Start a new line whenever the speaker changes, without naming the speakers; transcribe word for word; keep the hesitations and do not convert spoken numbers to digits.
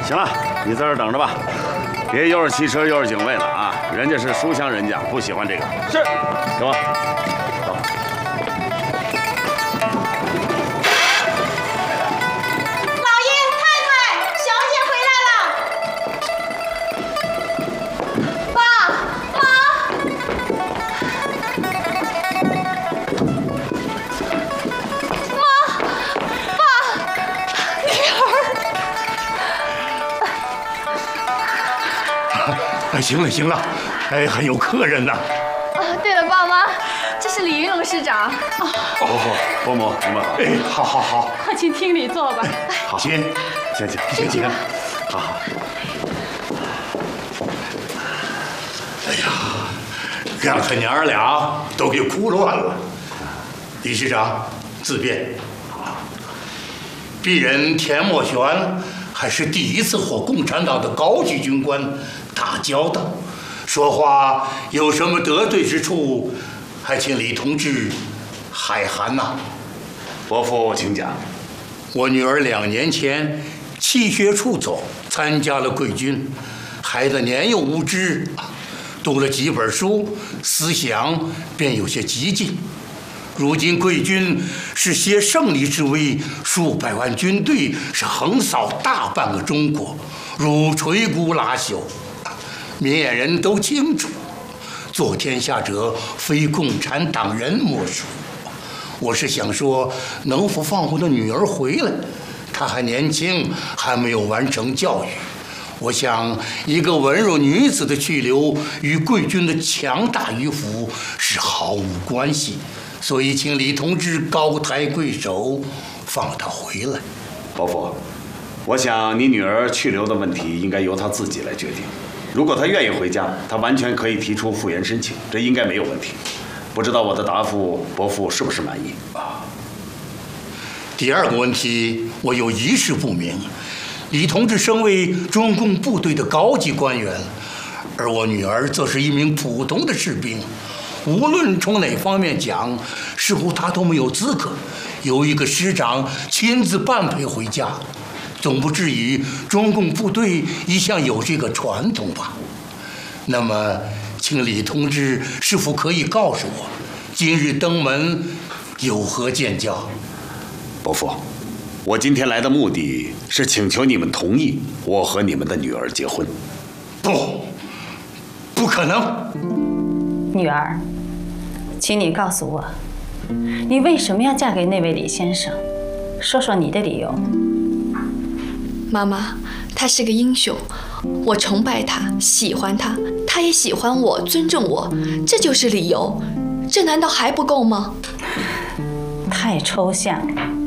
行了，你在这儿等着吧，别又是汽车又是警卫了啊！人家是书香人家，不喜欢这个。是，给我。
行了行了，哎，还有客人呢。
啊，对了，爸妈，这是李云龙师长。
哦，伯母，你们好。
哎，好好好，
快进厅里坐吧。
好，请，
请请
请请。
好好。
哎呀，让他娘儿俩都给哭乱了。李师长，自便。鄙人田墨玄还是第一次和共产党的高级军官 打交道，说话有什么得罪之处，还请李同志海涵呐。
伯父，请讲。
我女儿两年前弃学出走，参加了贵军。孩子年幼无知，读了几本书，思想便有些激进。如今贵军是携胜利之威，数百万军队是横扫大半个中国，如摧枯拉朽。 明眼人都清楚，做天下者非共产党人莫属。我是想说，能否放我的女儿回来？她还年轻，还没有完成教育。我想，一个文弱女子的去留与贵军的强大与否是毫无关系。所以，请李同志高抬贵手，放她回来。
伯父，我想你女儿去留的问题应该由她自己来决定。 如果他愿意回家，他完全可以提出复员申请，这应该没有问题。不知道我的答复，伯父是不是满意？啊。
第二个问题，我有一事不明。李同志身为中共部队的高级官员，而我女儿则是一名普通的士兵。无论从哪方面讲，似乎她都没有资格由一个师长亲自伴陪回家。 总不至于中共部队一向有这个传统吧？那么，请李同志是否可以告诉我，今日登门有何见教？
伯父，我今天来的目的是请求你们同意我和你们的女儿结婚。
不，不可能！
女儿，请你告诉我，你为什么要嫁给那位李先生？说说你的理由。
妈妈，他是个英雄，我崇拜他，喜欢他，他也喜欢我，尊重我，这就是理由。这难道还不够吗？
太抽象了。